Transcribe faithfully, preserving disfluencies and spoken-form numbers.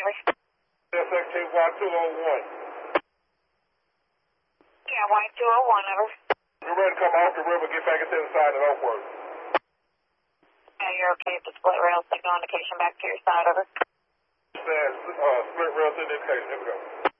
over. S X T Y two oh one. Yeah, Y two oh one, over. You're ready to come off the river, get back into the side of Oakwood. Yeah, you're okay with the split rail signal indication back to your side, over. Stand, uh, split rail indication, here we go.